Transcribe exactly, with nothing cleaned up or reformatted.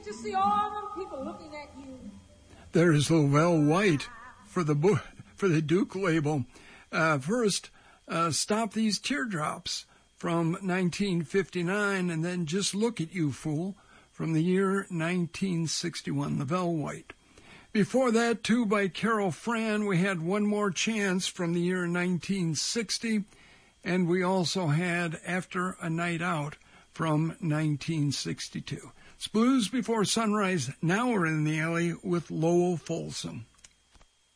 Can't you see all them people looking at you? There's Lovell White for the bo- for the Duke label. Uh, first, uh, Stop These Teardrops from nineteen fifty-nine, and then Just Look at You, Fool from the year nineteen sixty-one, Lovell White. Before that, too, by Carol Fran, we had One More Chance from the year nineteen sixty, and we also had After a Night Out from nineteen sixty-two. It's Blues Before Sunrise. Now we're in the alley with Lowell Folsom.